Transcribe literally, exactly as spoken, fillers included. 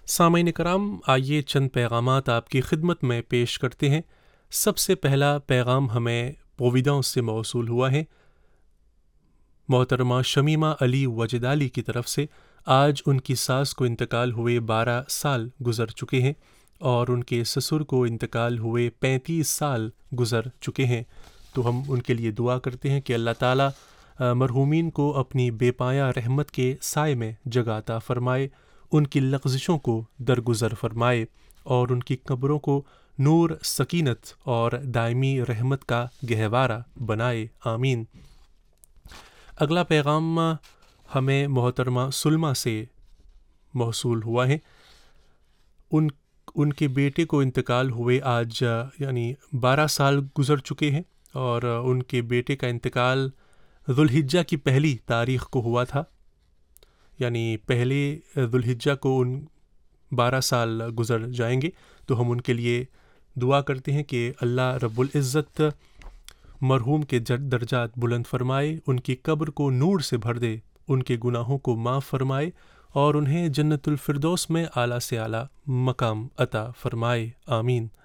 سامعین کرام، آئیے چند پیغامات آپ کی خدمت میں پیش کرتے ہیں۔ سب سے پہلا پیغام ہمیں پویدان سے موصول ہوا ہے، محترمہ شمیمہ علی وجدالی کی طرف سے۔ آج ان کی ساس کو انتقال ہوئے بارہ سال گزر چکے ہیں اور ان کے سسر کو انتقال ہوئے پینتیس سال گزر چکے ہیں، تو ہم ان کے لیے دعا کرتے ہیں کہ اللہ تعالیٰ مرحومین کو اپنی بے پایہ رحمت کے سائے میں جگہ عطا فرمائے، ان کی لغزشوں کو درگزر فرمائے اور ان کی قبروں کو نور، سکینت اور دائمی رحمت کا گہوارہ بنائے، آمین۔ اگلا پیغام ہمیں محترمہ سلمہ سے موصول ہوا ہے۔ ان ان کے بیٹے کو انتقال ہوئے آج یعنی بارہ سال گزر چکے ہیں اور ان کے بیٹے کا انتقال ذوالحجہ کی پہلی تاریخ کو ہوا تھا، یعنی پہلے ذوالحجہ کو ان بارہ سال گزر جائیں گے، تو ہم ان کے لیے دعا کرتے ہیں کہ اللہ رب العزت مرحوم کے درجات بلند فرمائے، ان کی قبر کو نور سے بھر دے، ان کے گناہوں کو معاف فرمائے اور انہیں جنت الفردوس میں اعلیٰ سے اعلیٰ مقام عطا فرمائے، آمین۔